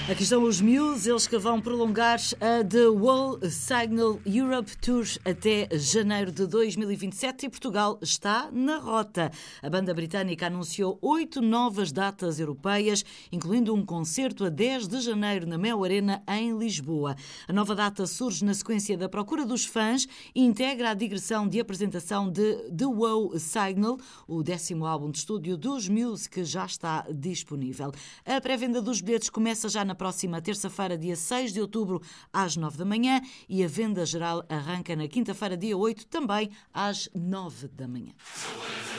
Aqui estão os Muse, eles que vão prolongar a The Wall Signal Europe Tour até janeiro de 2027 e Portugal está na rota. A banda britânica anunciou 8 novas datas europeias, incluindo um concerto a 10 de janeiro na Mel Arena, em Lisboa. A nova data surge na sequência da procura dos fãs e integra a digressão de apresentação de The Wall Signal, o 10º álbum de estúdio dos Muse, que já está disponível. A pré-venda dos bilhetes começa já na próxima terça-feira, dia 6 de outubro, às 9 da manhã, e a venda geral arranca na quinta-feira, dia 8, também às 9 da manhã.